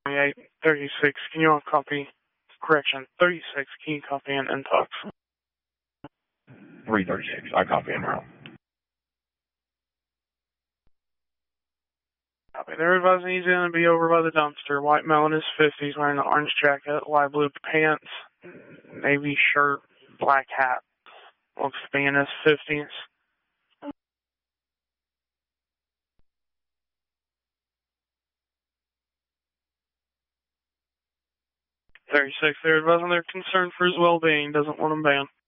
28, 36, can you all copy? Correction, 36, can you copy an intox? 336, I copy in route. Copy. They're advising he's going to be over by the dumpster. White male in his 50s, wearing an orange jacket, light blue pants, navy shirt, black hat. Looks to be in his 50s. They're advising they're concerned for his well-being, doesn't want him banned.